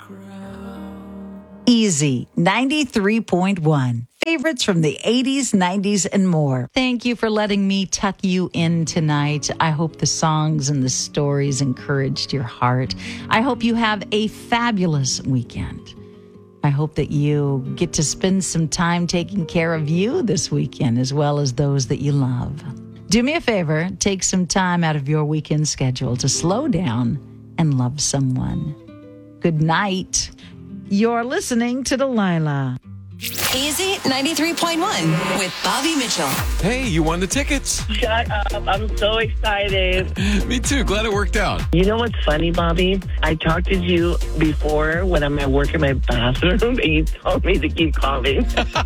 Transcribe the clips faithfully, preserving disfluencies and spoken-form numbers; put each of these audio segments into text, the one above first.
Easy ninety-three point one. Favorites from the eighties, nineties, and more. Thank you for letting me tuck you in tonight. I hope the songs and the stories encouraged your heart. I hope you have a fabulous weekend. I hope that you get to spend some time taking care of you this weekend, as well as those that you love. Do me a favor, take some time out of your weekend schedule to slow down and love someone. Good night. You're listening to Delilah. Easy ninety-three point one with Bobby Mitchell. Hey, you won the tickets. Shut up. I'm so excited. Me too. Glad it worked out. You know what's funny, Bobby? I talked to you before when I'm at work in my bathroom, and you told me to keep calling.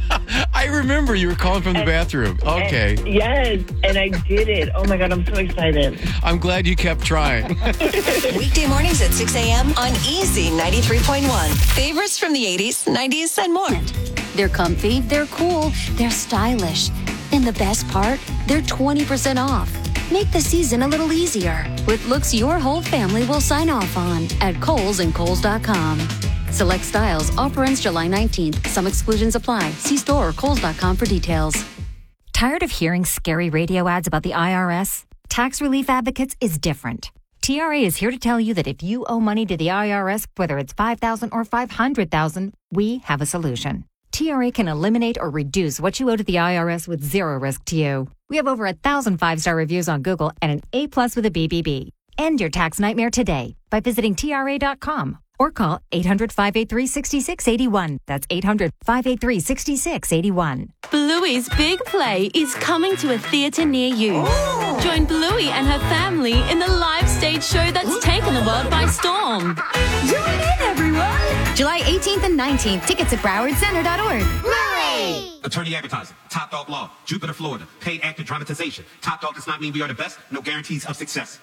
I remember you were calling from the and, bathroom. Okay. And, yes, and I did it. Oh, my God, I'm so excited. I'm glad you kept trying. Weekday mornings at six a.m. on Easy ninety-three point one. Favorites from the eighties, nineties, and more. They're comfy, they're cool, they're stylish. And the best part, they're twenty percent off. Make the season a little easier with looks your whole family will sign off on at Kohl's and Kohl's dot com. Select styles, offer ends July nineteenth. Some exclusions apply. See store or Kohl's dot com for details. Tired of hearing scary radio ads about the I R S? Tax Relief Advocates is different. T R A is here to tell you that if you owe money to the I R S, whether it's five thousand dollars or five hundred thousand dollars, we have a solution. T R A can eliminate or reduce what you owe to the I R S with zero risk to you. We have over a thousand five-star reviews on Google and an A plus with a B B B. End your tax nightmare today by visiting T R A dot com or call eight hundred, five eight three, six six eight one. That's eight hundred, five eight three, six six eight one. Bluey's Big Play is coming to a theatre near you. Ooh. Join Bluey and her family in the live stage show that's taken the world by storm. Join in, everyone! July eighteenth and nineteenth. Tickets at broward center dot org. Bluey! Attorney advertising. Top Dog Law. Jupiter, Florida. Paid actor dramatization. Top Dog does not mean we are the best. No guarantees of success.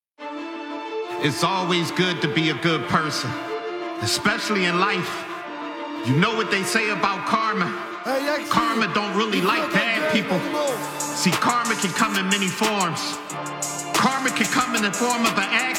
It's always good to be a good person, especially in life. You know what they say about karma? Karma don't really like bad people. See, karma can come in many forms. Karma can come in the form of an act